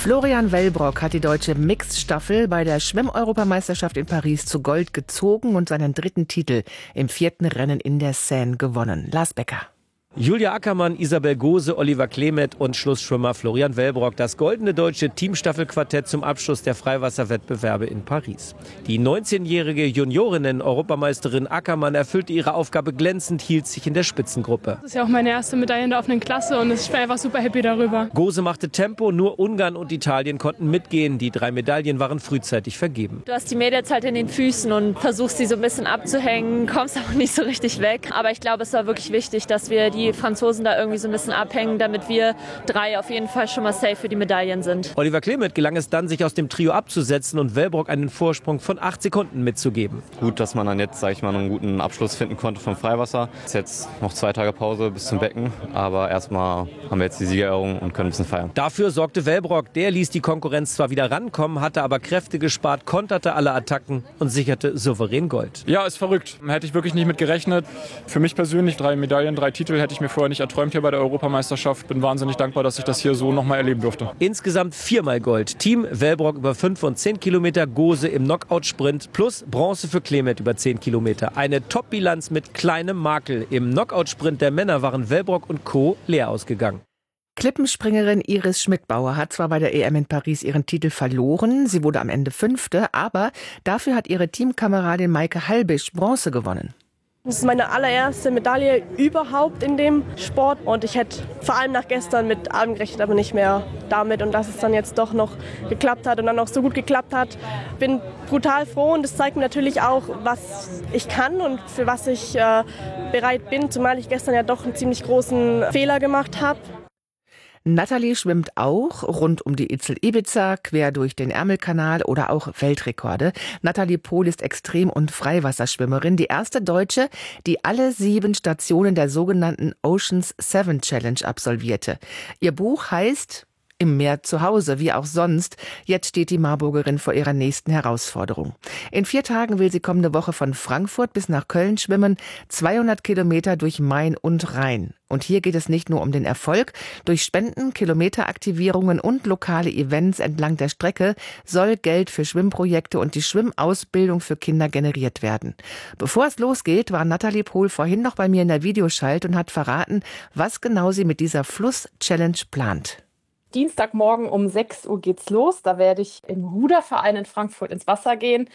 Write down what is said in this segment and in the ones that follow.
Florian Wellbrock hat die deutsche Mixed-Staffel bei der Schwimm-Europameisterschaft in Paris zu Gold gezogen und seinen 3. Titel im 4. Rennen in der Seine gewonnen. Lars Becker. Julia Ackermann, Isabel Gose, Oliver Klemet und Schlussschwimmer Florian Wellbrock. Das goldene deutsche Teamstaffelquartett zum Abschluss der Freiwasserwettbewerbe in Paris. Die 19-jährige Juniorinnen-Europameisterin Ackermann erfüllte ihre Aufgabe glänzend, hielt sich in der Spitzengruppe. Das ist ja auch meine erste Medaille in der offenen Klasse und ich bin einfach super happy darüber. Gose machte Tempo, nur Ungarn und Italien konnten mitgehen. Die 3 Medaillen waren frühzeitig vergeben. Du hast die Mädels halt in den Füßen und versuchst sie so ein bisschen abzuhängen, kommst aber nicht so richtig weg. Aber ich glaube, es war wirklich wichtig, dass wir die Franzosen da irgendwie so ein bisschen abhängen, damit wir 3 auf jeden Fall schon mal safe für die Medaillen sind. Oliver Klemet gelang es dann, sich aus dem Trio abzusetzen und Wellbrock einen Vorsprung von 8 Sekunden mitzugeben. Gut, dass man dann jetzt, sage ich mal, einen guten Abschluss finden konnte vom Freiwasser. Es ist jetzt noch 2 Tage Pause bis zum Becken, aber erstmal haben wir jetzt die Siegerehrung und können ein bisschen feiern. Dafür sorgte Wellbrock. Der ließ die Konkurrenz zwar wieder rankommen, hatte aber Kräfte gespart, konterte alle Attacken und sicherte souverän Gold. Ja, ist verrückt. Hätte ich wirklich nicht mit gerechnet. Für mich persönlich 3 Medaillen, 3 Titel hätte ich mir vorher nicht erträumt hier bei der Europameisterschaft. Bin wahnsinnig dankbar, dass ich das hier so nochmal erleben durfte. Insgesamt 4-mal Gold. Team Wellbrock über 5 und 10 Kilometer, Gose im Knockout-Sprint plus Bronze für Klemet über 10 Kilometer. Eine Top-Bilanz mit kleinem Makel. Im Knockout-Sprint der Männer waren Wellbrock und Co. leer ausgegangen. Klippenspringerin Iris Schmidbauer hat zwar bei der EM in Paris ihren Titel verloren, sie wurde am Ende 5., aber dafür hat ihre Teamkameradin Maike Halbisch Bronze gewonnen. Das ist meine allererste Medaille überhaupt in dem Sport und ich hätte vor allem nach gestern mit allem gerechnet, aber nicht mehr damit, und dass es dann jetzt doch noch geklappt hat und dann auch so gut geklappt hat. Bin brutal froh und es zeigt mir natürlich auch, was ich kann und für was ich bereit bin, zumal ich gestern ja doch einen ziemlich großen Fehler gemacht habe. Nathalie schwimmt auch rund um die Insel Ibiza, quer durch den Ärmelkanal oder auch Weltrekorde. Nathalie Pohl ist Extrem- und Freiwasserschwimmerin, die erste Deutsche, die alle 7 Stationen der sogenannten Ocean's 7 Challenge absolvierte. Ihr Buch heißt Im Meer zu Hause, wie auch sonst. Jetzt steht die Marburgerin vor ihrer nächsten Herausforderung. In 4 Tagen will sie kommende Woche von Frankfurt bis nach Köln schwimmen, 200 Kilometer durch Main und Rhein. Und hier geht es nicht nur um den Erfolg. Durch Spenden, Kilometeraktivierungen und lokale Events entlang der Strecke soll Geld für Schwimmprojekte und die Schwimmausbildung für Kinder generiert werden. Bevor es losgeht, war Nathalie Pohl vorhin noch bei mir in der Videoschalt und hat verraten, was genau sie mit dieser Fluss-Challenge plant. Dienstagmorgen um 6 Uhr geht's los. Da werde ich im Ruderverein in Frankfurt ins Wasser gehen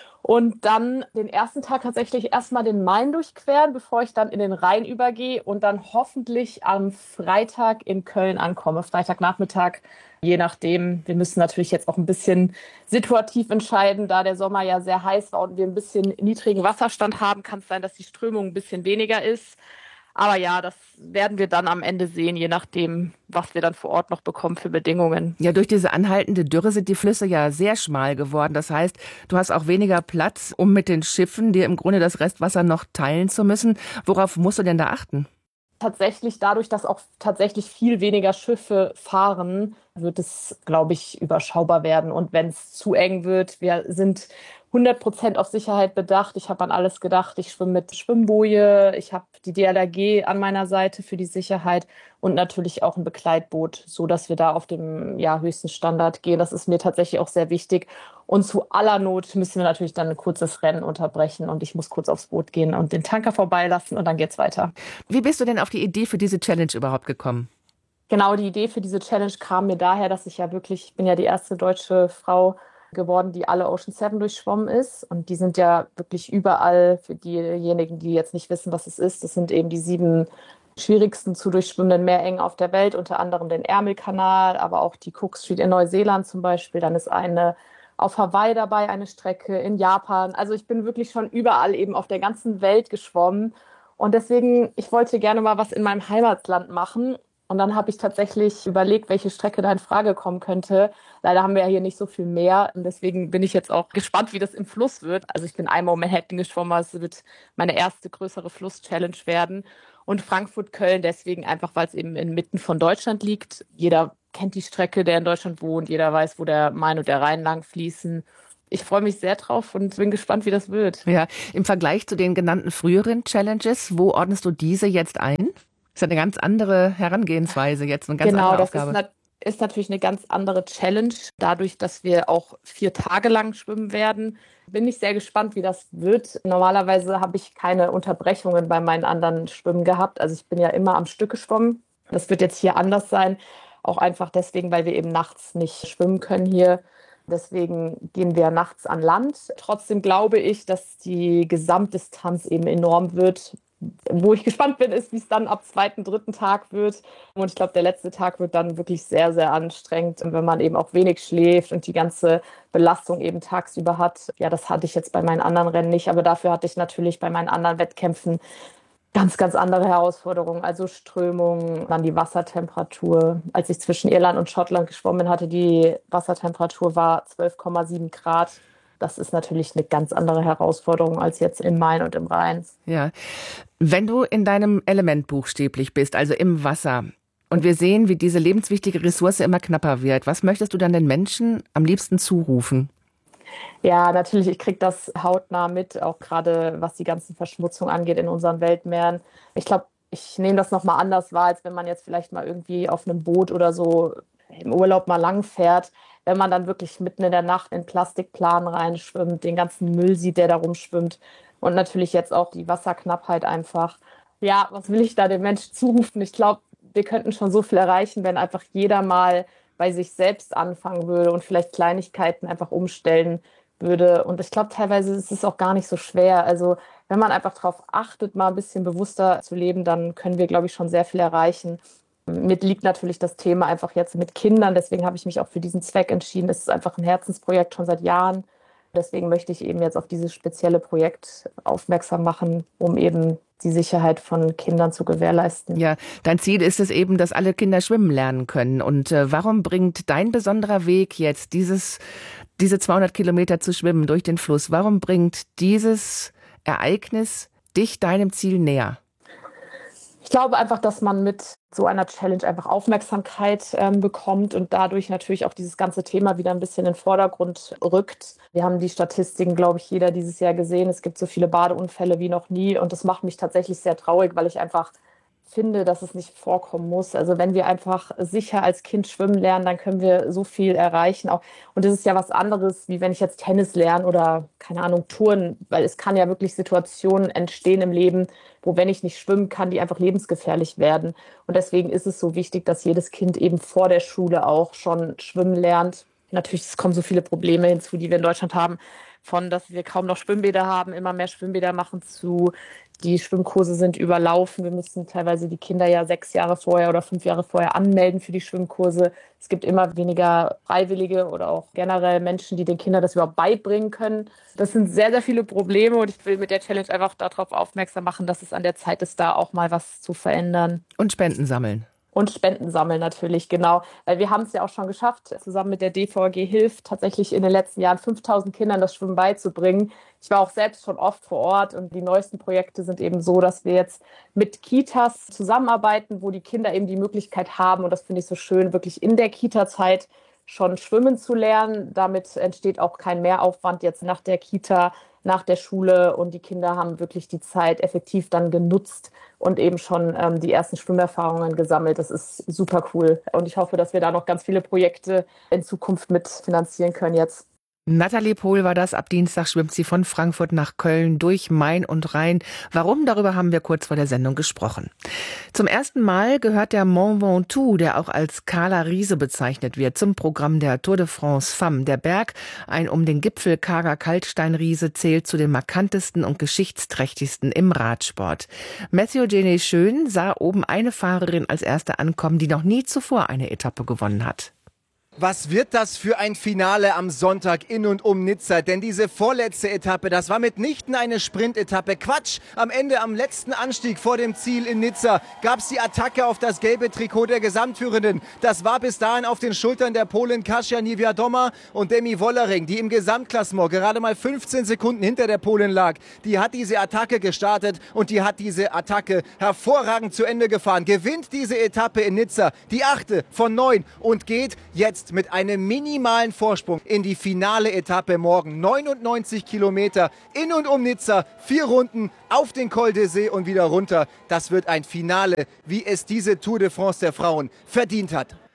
und dann den ersten Tag tatsächlich erstmal den Main durchqueren, bevor ich dann in den Rhein übergehe und dann hoffentlich am Freitag in Köln ankomme. Freitagnachmittag, je nachdem. Wir müssen natürlich jetzt auch ein bisschen situativ entscheiden, da der Sommer ja sehr heiß war und wir ein bisschen niedrigen Wasserstand haben, kann es sein, dass die Strömung ein bisschen weniger ist. Aber ja, das werden wir dann am Ende sehen, je nachdem, was wir dann vor Ort noch bekommen für Bedingungen. Ja, durch diese anhaltende Dürre sind die Flüsse ja sehr schmal geworden. Das heißt, du hast auch weniger Platz, um mit den Schiffen dir im Grunde das Restwasser noch teilen zu müssen. Worauf musst du denn da achten? Tatsächlich, dadurch, dass auch tatsächlich viel weniger Schiffe fahren, wird es, glaube ich, überschaubar werden. Und wenn es zu eng wird, wir sind 100% auf Sicherheit bedacht. Ich habe an alles gedacht. Ich schwimme mit Schwimmboje, ich habe die DLRG an meiner Seite für die Sicherheit und natürlich auch ein Begleitboot, so dass wir da auf dem höchsten Standard gehen. Das ist mir tatsächlich auch sehr wichtig. Und zu aller Not müssen wir natürlich dann ein kurzes Rennen unterbrechen und ich muss kurz aufs Boot gehen und den Tanker vorbeilassen und dann geht's weiter. Wie bist du denn auf die Idee für diese Challenge überhaupt gekommen? Genau, die Idee für diese Challenge kam mir daher, dass ich bin ja die erste deutsche Frau geworden, die alle Ocean 7 durchschwommen ist. Und die sind ja wirklich überall, für diejenigen, die jetzt nicht wissen, was es ist. Das sind eben die 7 schwierigsten zu durchschwimmenden Meerengen auf der Welt, unter anderem den Ärmelkanal, aber auch die Cook Street in Neuseeland zum Beispiel. Dann ist eine auf Hawaii dabei, eine Strecke in Japan. Also ich bin wirklich schon überall eben auf der ganzen Welt geschwommen. Und deswegen, ich wollte gerne mal was in meinem Heimatland machen. Und dann habe ich tatsächlich überlegt, welche Strecke da in Frage kommen könnte. Leider haben wir ja hier nicht so viel Meer. Und deswegen bin ich jetzt auch gespannt, wie das im Fluss wird. Also ich bin einmal um Manhattan geschwommen, es wird meine erste größere Fluss-Challenge werden. Und Frankfurt-Köln deswegen einfach, weil es eben inmitten von Deutschland liegt. Jeder kennt die Strecke, der in Deutschland wohnt. Jeder weiß, wo der Main und der Rhein lang fließen. Ich freue mich sehr drauf und bin gespannt, wie das wird. Ja, im Vergleich zu den genannten früheren Challenges, wo ordnest du diese jetzt ein? Das ist ja eine ganz andere Herangehensweise jetzt, eine ganz andere Aufgabe. ist natürlich eine ganz andere Challenge. Dadurch, dass wir auch 4 Tage lang schwimmen werden, bin ich sehr gespannt, wie das wird. Normalerweise habe ich keine Unterbrechungen bei meinen anderen Schwimmen gehabt. Also ich bin ja immer am Stück geschwommen. Das wird jetzt hier anders sein. Auch einfach deswegen, weil wir eben nachts nicht schwimmen können hier. Deswegen gehen wir nachts an Land. Trotzdem glaube ich, dass die Gesamtdistanz eben enorm wird. Wo ich gespannt bin, ist, wie es dann ab 2., 3. Tag wird. Und ich glaube, der letzte Tag wird dann wirklich sehr, sehr anstrengend. Und wenn man eben auch wenig schläft und die ganze Belastung eben tagsüber hat. Ja, das hatte ich jetzt bei meinen anderen Rennen nicht. Aber dafür hatte ich natürlich bei meinen anderen Wettkämpfen ganz, ganz andere Herausforderungen. Also Strömung, dann die Wassertemperatur. Als ich zwischen Irland und Schottland geschwommen bin, hatte die Wassertemperatur war 12,7 Grad. Das ist natürlich eine ganz andere Herausforderung als jetzt im Main und im Rhein. Ja. Wenn du in deinem Element buchstäblich bist, also im Wasser, und wir sehen, wie diese lebenswichtige Ressource immer knapper wird, was möchtest du dann den Menschen am liebsten zurufen? Ja, natürlich, ich kriege das hautnah mit, auch gerade was die ganzen Verschmutzungen angeht in unseren Weltmeeren. Ich glaube, ich nehme das nochmal anders wahr, als wenn man jetzt vielleicht mal irgendwie auf einem Boot oder so im Urlaub mal lang fährt. Wenn man dann wirklich mitten in der Nacht in Plastikplanen reinschwimmt, den ganzen Müll sieht, der da rumschwimmt und natürlich jetzt auch die Wasserknappheit einfach. Ja, was will ich da dem Menschen zurufen? Ich glaube, wir könnten schon so viel erreichen, wenn einfach jeder mal bei sich selbst anfangen würde und vielleicht Kleinigkeiten einfach umstellen würde. Und ich glaube, teilweise ist es auch gar nicht so schwer. Also wenn man einfach darauf achtet, mal ein bisschen bewusster zu leben, dann können wir, glaube ich, schon sehr viel erreichen. Mir liegt natürlich das Thema einfach jetzt mit Kindern. Deswegen habe ich mich auch für diesen Zweck entschieden. Es ist einfach ein Herzensprojekt schon seit Jahren. Deswegen möchte ich eben jetzt auf dieses spezielle Projekt aufmerksam machen, um eben die Sicherheit von Kindern zu gewährleisten. Ja, dein Ziel ist es eben, dass alle Kinder schwimmen lernen können. Und warum bringt dein besonderer Weg jetzt, diese 200 Kilometer zu schwimmen durch den Fluss, warum bringt dieses Ereignis dich deinem Ziel näher? Ich glaube einfach, dass man mit so einer Challenge einfach Aufmerksamkeit bekommt und dadurch natürlich auch dieses ganze Thema wieder ein bisschen in den Vordergrund rückt. Wir haben die Statistiken, glaube ich, jeder dieses Jahr gesehen. Es gibt so viele Badeunfälle wie noch nie und das macht mich tatsächlich sehr traurig, weil ich einfach finde, dass es nicht vorkommen muss. Also wenn wir einfach sicher als Kind schwimmen lernen, dann können wir so viel erreichen. Auch. Und das ist ja was anderes, wie wenn ich jetzt Tennis lerne oder, keine Ahnung, Touren, weil es kann ja wirklich Situationen entstehen im Leben, wo, wenn ich nicht schwimmen kann, die einfach lebensgefährlich werden. Und deswegen ist es so wichtig, dass jedes Kind eben vor der Schule auch schon schwimmen lernt. Natürlich, es kommen so viele Probleme hinzu, die wir in Deutschland haben, von, dass wir kaum noch Schwimmbäder haben, immer mehr Schwimmbäder machen zu, die Schwimmkurse sind überlaufen. Wir müssen teilweise die Kinder ja 6 Jahre vorher oder 5 Jahre vorher anmelden für die Schwimmkurse. Es gibt immer weniger Freiwillige oder auch generell Menschen, die den Kindern das überhaupt beibringen können. Das sind sehr, sehr viele Probleme und ich will mit der Challenge einfach darauf aufmerksam machen, dass es an der Zeit ist, da auch mal was zu verändern. Und Spenden sammeln. Und Spenden sammeln natürlich, genau. Weil wir haben es ja auch schon geschafft, zusammen mit der DVG Hilft tatsächlich in den letzten Jahren 5.000 Kindern das Schwimmen beizubringen. Ich war auch selbst schon oft vor Ort und die neuesten Projekte sind eben so, dass wir jetzt mit Kitas zusammenarbeiten, wo die Kinder eben die Möglichkeit haben, und das finde ich so schön, wirklich in der Kita-Zeit schon schwimmen zu lernen. Damit entsteht auch kein Mehraufwand jetzt nach der Kita, nach der Schule und die Kinder haben wirklich die Zeit effektiv dann genutzt und eben schon die ersten Schwimmerfahrungen gesammelt. Das ist super cool und ich hoffe, dass wir da noch ganz viele Projekte in Zukunft mit finanzieren können jetzt. Nathalie Pohl war das. Ab Dienstag schwimmt sie von Frankfurt nach Köln durch Main und Rhein. Warum? Darüber haben wir kurz vor der Sendung gesprochen. Zum ersten Mal gehört der Mont Ventoux, der auch als kahler Riese bezeichnet wird, zum Programm der Tour de France Femmes. Der Berg, ein um den Gipfel karger Kalksteinriese, zählt zu den markantesten und geschichtsträchtigsten im Radsport. Mathieu Genet Schön sah oben eine Fahrerin als erste ankommen, die noch nie zuvor eine Etappe gewonnen hat. Was wird das für ein Finale am Sonntag in und um Nizza? Denn diese vorletzte Etappe, das war mitnichten eine Sprintetappe. Quatsch! Am Ende, am letzten Anstieg vor dem Ziel in Nizza, gab es die Attacke auf das gelbe Trikot der Gesamtführenden. Das war bis dahin auf den Schultern der Polin Kasia Niewiadoma und Demi Wollering, die im Gesamtklassement gerade mal 15 Sekunden hinter der Polin lag. Die hat diese Attacke gestartet und die hat diese Attacke hervorragend zu Ende gefahren. Gewinnt diese Etappe in Nizza, die 8. von 9 und geht jetzt mit einem minimalen Vorsprung in die finale Etappe morgen. 99 Kilometer in und um Nizza, 4 Runden auf den Col d'Essai und wieder runter. Das wird ein Finale, wie es diese Tour de France der Frauen verdient hat.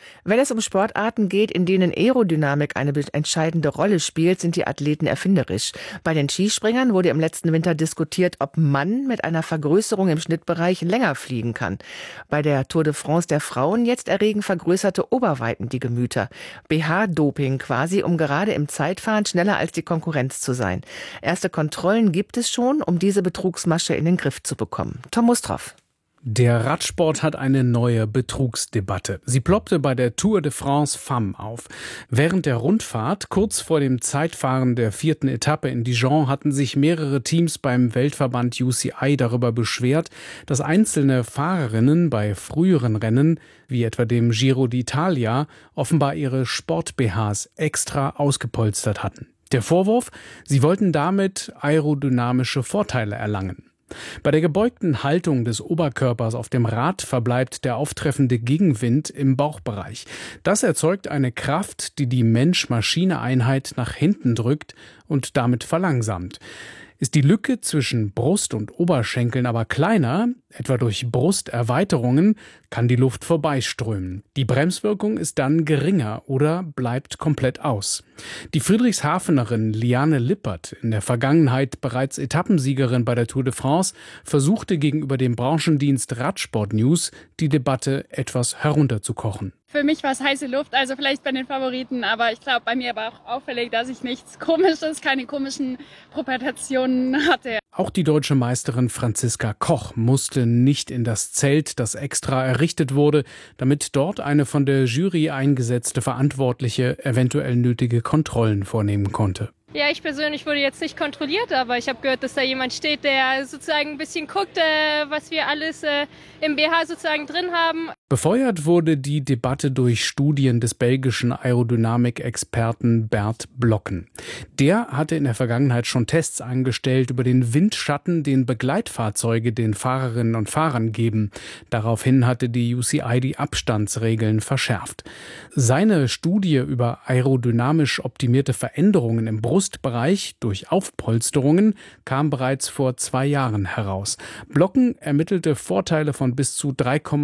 Wenn es um Sportarten geht, in denen Aerodynamik eine entscheidende Rolle spielt, sind die Athleten erfinderisch. Bei den Skispringern wurde im letzten Winter diskutiert, ob man mit einer Vergrößerung im Schnittbereich länger fliegen kann. Bei der Tour de France der Frauen jetzt erregen vergrößerte Oberweiten die Gemüter. BH-Doping quasi, um gerade im Zeitfahren schneller als die Konkurrenz zu sein. Erste Kontrollen gibt es schon, um diese Betrugsmasche in den Griff zu bekommen. Tom Mustroff. Der Radsport hat eine neue Betrugsdebatte. Sie ploppte bei der Tour de France Femmes auf. Während der Rundfahrt, kurz vor dem Zeitfahren der 4. Etappe in Dijon, hatten sich mehrere Teams beim Weltverband UCI darüber beschwert, dass einzelne Fahrerinnen bei früheren Rennen, wie etwa dem Giro d'Italia, offenbar ihre Sport-BHs extra ausgepolstert hatten. Der Vorwurf, sie wollten damit aerodynamische Vorteile erlangen. Bei der gebeugten Haltung des Oberkörpers auf dem Rad verbleibt der auftreffende Gegenwind im Bauchbereich. Das erzeugt eine Kraft, die die Mensch-Maschine-Einheit nach hinten drückt und damit verlangsamt. Ist die Lücke zwischen Brust und Oberschenkeln aber kleiner, etwa durch Brusterweiterungen, kann die Luft vorbeiströmen. Die Bremswirkung ist dann geringer oder bleibt komplett aus. Die Friedrichshafenerin Liane Lippert, in der Vergangenheit bereits Etappensiegerin bei der Tour de France, versuchte gegenüber dem Branchendienst Radsport News die Debatte etwas herunterzukochen. Für mich war es heiße Luft, also vielleicht bei den Favoriten, aber ich glaube, bei mir war auch auffällig, dass ich nichts Komisches, keine komischen Proportionen hatte. Auch die deutsche Meisterin Franziska Koch musste nicht in das Zelt, das extra errichtet wurde, damit dort eine von der Jury eingesetzte Verantwortliche eventuell nötige Kontrollen vornehmen konnte. Ja, ich persönlich wurde jetzt nicht kontrolliert, aber ich habe gehört, dass da jemand steht, der sozusagen ein bisschen guckt, was wir alles im BH sozusagen drin haben. Befeuert wurde die Debatte durch Studien des belgischen Aerodynamik-Experten Bert Blocken. Der hatte in der Vergangenheit schon Tests angestellt über den Windschatten, den Begleitfahrzeuge den Fahrerinnen und Fahrern geben. Daraufhin hatte die UCI die Abstandsregeln verschärft. Seine Studie über aerodynamisch optimierte Veränderungen im Brustbereich durch Aufpolsterungen kam bereits vor 2 Jahren heraus. Blocken ermittelte Vorteile von bis zu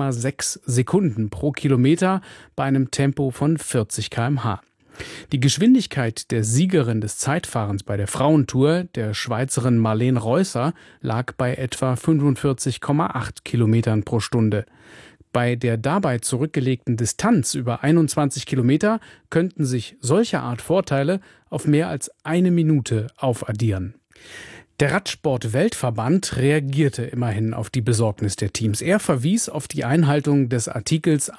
3,6 Sekunden pro Kilometer bei einem Tempo von 40 km/h. Die Geschwindigkeit der Siegerin des Zeitfahrens bei der Frauentour, der Schweizerin Marlene Reusser, lag bei etwa 45,8 Kilometern pro Stunde. Bei der dabei zurückgelegten Distanz über 21 Kilometer könnten sich solcher Art Vorteile auf mehr als 1 Minute aufaddieren. Der Radsport-Weltverband reagierte immerhin auf die Besorgnis der Teams. Er verwies auf die Einhaltung des Artikels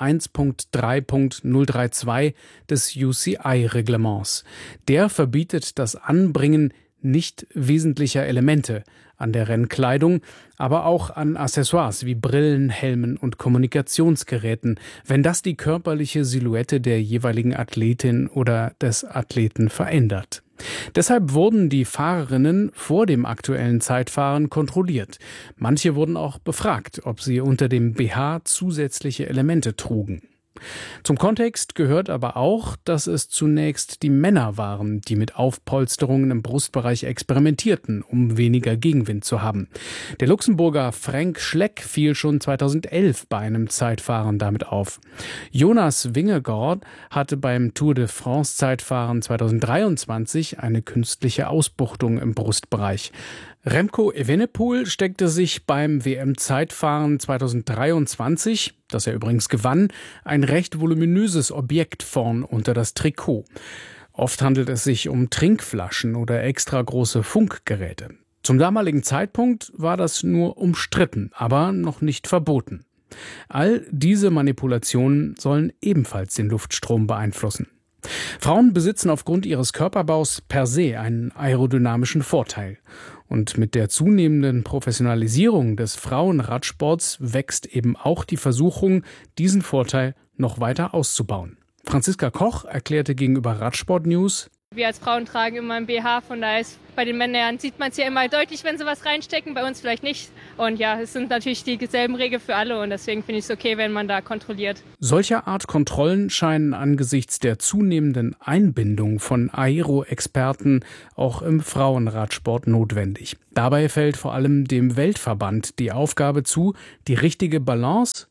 1.3.032 des UCI-Reglements. Der verbietet das Anbringen nicht wesentlicher Elemente an der Rennkleidung, aber auch an Accessoires wie Brillen, Helmen und Kommunikationsgeräten, wenn das die körperliche Silhouette der jeweiligen Athletin oder des Athleten verändert. Deshalb wurden die Fahrerinnen vor dem aktuellen Zeitfahren kontrolliert. Manche wurden auch befragt, ob sie unter dem BH zusätzliche Elemente trugen. Zum Kontext gehört aber auch, dass es zunächst die Männer waren, die mit Aufpolsterungen im Brustbereich experimentierten, um weniger Gegenwind zu haben. Der Luxemburger Frank Schleck fiel schon 2011 bei einem Zeitfahren damit auf. Jonas Vingegaard hatte beim Tour de France Zeitfahren 2023 eine künstliche Ausbuchtung im Brustbereich. Remco Evenepoel steckte sich beim WM-Zeitfahren 2023, das er übrigens gewann, ein recht voluminöses Objekt vorn unter das Trikot. Oft handelt es sich um Trinkflaschen oder extra große Funkgeräte. Zum damaligen Zeitpunkt war das nur umstritten, aber noch nicht verboten. All diese Manipulationen sollen ebenfalls den Luftstrom beeinflussen. Frauen besitzen aufgrund ihres Körperbaus per se einen aerodynamischen Vorteil. Und mit der zunehmenden Professionalisierung des Frauenradsports wächst eben auch die Versuchung, diesen Vorteil noch weiter auszubauen. Franziska Koch erklärte gegenüber Radsport News: Wir als Frauen tragen immer ein BH, von daher ist bei den Männern sieht man es ja immer deutlich, wenn sie was reinstecken, bei uns vielleicht nicht. Und ja, es sind natürlich dieselben Regeln für alle und deswegen finde ich es okay, wenn man da kontrolliert. Solcher Art Kontrollen scheinen angesichts der zunehmenden Einbindung von Aero-Experten auch im Frauenradsport notwendig. Dabei fällt vor allem dem Weltverband die Aufgabe zu, die richtige Balance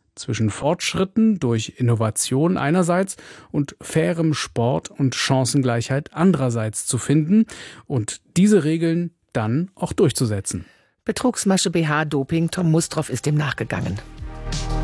zwischen Fortschritten durch Innovation einerseits und fairem Sport und Chancengleichheit andererseits zu finden und diese Regeln dann auch durchzusetzen. Betrugsmasche BH-Doping, Tom Mustroff ist dem nachgegangen.